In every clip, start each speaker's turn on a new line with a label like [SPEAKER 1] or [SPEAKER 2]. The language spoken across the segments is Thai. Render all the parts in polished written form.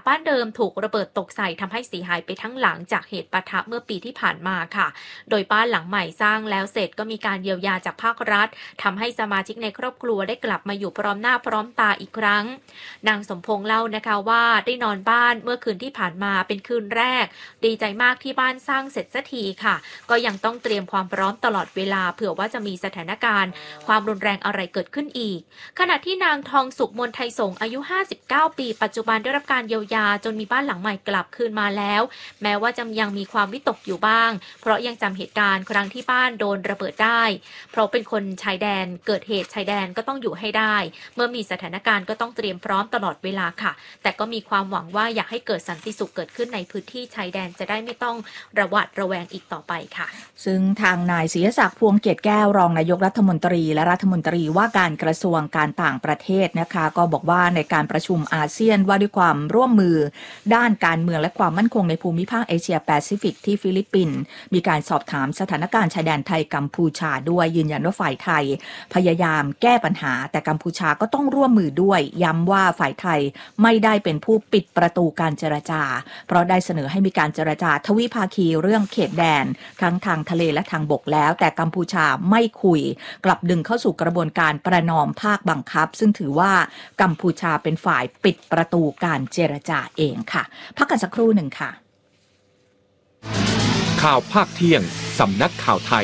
[SPEAKER 1] บ้านเดิมถูกระเบิดตกใส่ทำให้เสียหายไปทั้งหลังจากเหตุปะทะเมื่อปีที่ผ่านมาค่ะโดยบ้านหลังใหม่สร้างแล้วเสร็จก็มีการเยียวยาจากภาครัฐทำให้สมาชิกในครอบครัวได้กลับมาอยู่พร้อมหน้าพร้อมตาอีกครั้งนางสมพงษ์เล่านะคะว่าได้นอนบ้านเมื่อคืนที่ผ่านมาเป็นคืนแรกดีใจมากที่บ้านสร้างเสร็จสักทีค่ะก็ยังต้องเตรียมความพร้อมตลอดเวลาเผื่อว่าจะมีสถานการณ์ความรุนแรงอะไรเกิดขึ้นอีกขณะที่นางทองสุขมนไทยสงฆ์อายุ59ปีปัจจุบันได้รับการเยียวยาจนมีบ้านหลังใหม่กลับคืนมาแล้วแม้ว่าจะยังมีความวิตกอยู่บ้างเพราะยังจำเหตุการณ์ครั้งที่บ้านโดนระเบิดได้เพราะเป็นคนชายแดนเกิดเหตุชายแดนก็ต้องอยู่ให้ได้เมื่อมีสถานการณ์ก็ต้องเตรียมพร้อมตลอดเวลาค่ะแต่ก็มีความหวังว่าอยากให้เกิดสันติสุขเกิดขึ้นในพื้นที่ชายแดนจะได้ไม่ต้องระหวาดระแวงอีกต่อไปค่ะ
[SPEAKER 2] ซึ่งทางนายศรีศักดิ์พวงเกยรติแก้วรองนายกรัฐมนตรีและรัฐมนตรีว่าการกระทรวงการต่างประเทศนะคะก็บอกว่าในการประชุมอาเซียนว่าด้วยความร่วมมือด้านการเมืองและความมั่นคงในภูมิภาคเอเชียแปซิฟิกที่ฟิลิปปินส์มีการสอบถามสถานการณ์ชายแดนไทยกัมพูชาด้วยยืนยันว่าฝ่ายไทยพยายามแก้ปัญหาแต่กัมพูชาก็ต้องร่วมมือด้วยย้ำว่าฝ่ายไทยไม่ได้เป็นผู้ปิดประตูการเจรจาเพราะได้เสนอให้มีการเจรจาทวิภาคีเรื่องเขตแดนทั้งทางทะเลและทางบกแล้วแต่กัมพูชาไม่คุยกลับดึงเข้าสู่กระบวนการประนอมภาคบังคับซึ่งถือว่ากัมพูชาเป็นฝ่ายปิดประตูการเจรจาเองค่ะพักกันสักครู่หนึ่งค่ะ
[SPEAKER 3] ข่าวภาคเที่ยงสำนักข่าวไทย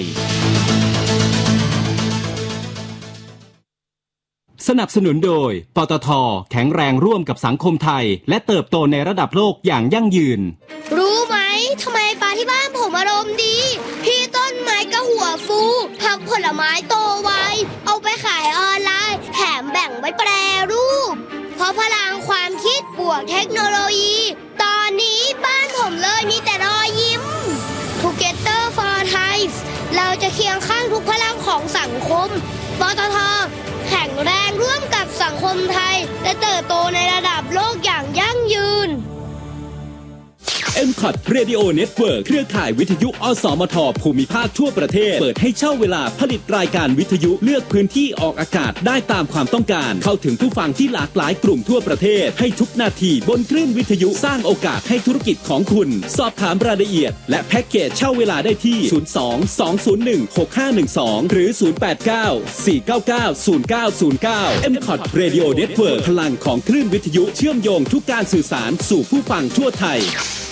[SPEAKER 4] สนับสนุนโดยปตท.แข็งแรงร่วมกับสังคมไทยและเติบโตในระดับโลกอย่างยั่งยืน
[SPEAKER 5] รู้ไหมทำไมปลาที่บ้านผมอารมณ์ดีพี่ต้นไม้ก็หัวฟูผักผลไม้โตไวเอาไปขายออนไลน์แถมแบ่งไว้แปรรูปเพราะพลังความคิดบวกเทคโนโลยีตอนนี้บ้านผมเลยมีแต่รอยยิ้ม Together for Thai เราจะเคียงข้างทุกพลังของสังคมปตท.แข็งแรงร่วมกับสังคมไทยและเติบโตในระดับโลกอย่างยั่งยืน
[SPEAKER 4] MCOT Radio Network เครือข่ายวิทยุอสมทภูมิภาคทั่วประเทศเปิดให้เช่าเวลาผลิตรายการวิทยุเลือกพื้นที่ออกอากาศได้ตามความต้องการเข้าถึงผู้ฟังที่หลากหลายกลุ่มทั่วประเทศให้ทุกนาทีบนคลื่นวิทยุสร้างโอกาสให้ธุรกิจของคุณสอบถามรายละเอียดและแพ็กเกจเช่าเวลาได้ที่02-201-6512หรือ089-499-0909 MCOT Radio Network พลังของคลื่นวิทยุเชื่อมโยงทุกการสื่อสารสู่ผู้ฟังทั่วไทย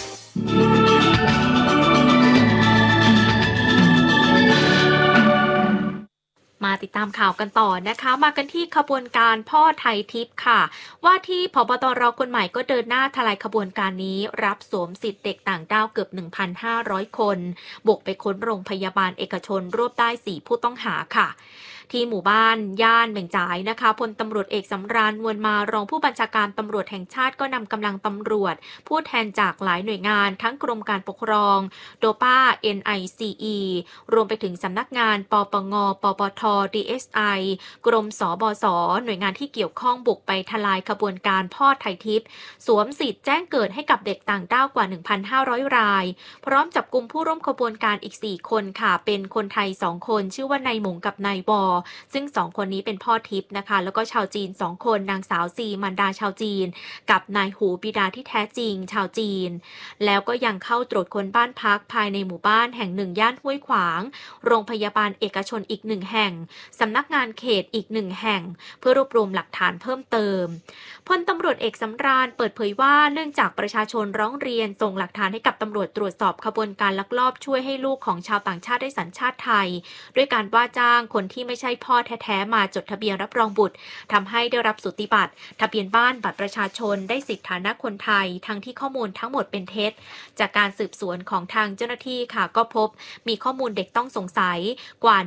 [SPEAKER 1] มาติดตามข่าวกันต่อนะคะมากันที่ขบวนการพ่อไทยทิพย์ค่ะว่าที่ผบตรคนใหม่ก็เดินหน้าทลายขบวนการนี้รับสวมสิทธิ์เด็กต่างด้าวเกือบ 1,500 คนบุกไปค้นโรงพยาบาลเอกชนรวบได้4ผู้ต้องหาค่ะที่หมู่บ้านย่านเหม่งจ่ายนะคะพลตำรวจเอกสำราญนวลมารองผู้บัญชาการตำรวจแห่งชาติก็นำกำลังตำรวจผู้แทนจากหลายหน่วยงานทั้งกรมการปกครองโดป้า NICE รวมไปถึงสำนักงานปปงปปท DSI กรมสบสหน่วยงานที่เกี่ยวข้องบุกไปทลายขบวนการพ่อไทยทิพย์สวมสิทธิ์แจ้งเกิดให้กับเด็กต่างด้าวกว่า 1,500 รายพร้อมจับกุมผู้ร่วมขบวนการอีก4คนค่ะเป็นคนไทย2คนชื่อว่านายหมงกับนายวอซึ่ง2คนนี้เป็นพ่อทิพย์นะคะแล้วก็ชาวจีน2คนนางสาวซีมารดาชาวจีนกับนายหูบิดาที่แท้จริงชาวจีนแล้วก็ยังเข้าตรวจค้นบ้านพักภายในหมู่บ้านแห่ง1ย่านห้วยขวางโรงพยาบาลเอกชนอีก1แห่งสำนักงานเขตอีก1แห่งเพื่อรวบรวมหลักฐานเพิ่มเติมพลตำรวจเอกสำราญเปิดเผยว่าเนื่องจากประชาชนร้องเรียนส่งหลักฐานให้กับตำรวจตรวจสอบขบวนการลักลอบช่วยให้ลูกของชาวต่างชาติได้สัญชาติไทยด้วยการว่าจ้างคนที่ไม่ใช่พ่อแท้ๆมาจดทะเบียนรับรองบุตรทำให้ได้รับสูติบัตรทะเบียนบ้านบัตรประชาชนได้สิทธิฐานะคนไทยทั้งที่ข้อมูลทั้งหมดเป็นเท็จจากการสืบสวนของทางเจ้าหน้าที่ค่ะก็พบมีข้อมูลเด็กต้องสงสัยกว่า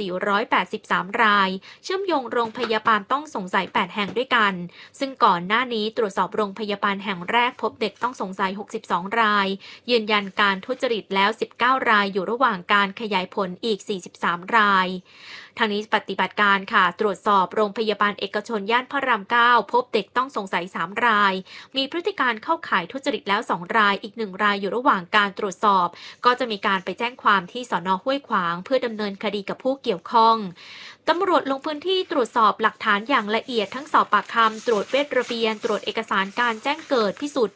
[SPEAKER 1] 1,483 รายเชื่อมโยงโรงพยาบาลต้องสงสัย8แห่งด้วยกันซึ่งก่อนหน้านี้ตรวจสอบโรงพยาบาลแห่งแรกพบเด็กต้องสงสัย62รายยืนยันการทุจริตแล้ว19รายอยู่ระหว่างการขยายผลอีก43รายทางนี้ปฏิบัติการค่ะตรวจสอบโรงพยาบาลเอกชนย่านพระราม9พบเด็กต้องสงสัย3รายมีพฤติการเข้าข่ายทุจริตแล้ว2รายอีก1รายอยู่ระหว่างการตรวจสอบก็จะมีการไปแจ้งความที่สน.ห้วยขวางเพื่อดำเนินคดีกับผู้เกี่ยวข้องตำรวจลงพื้นที่ตรวจสอบหลักฐานอย่างละเอียดทั้งสอบปากคำตรวจเวชระเบียนตรวจเอกสารการแจ้งเกิดพิสูจน์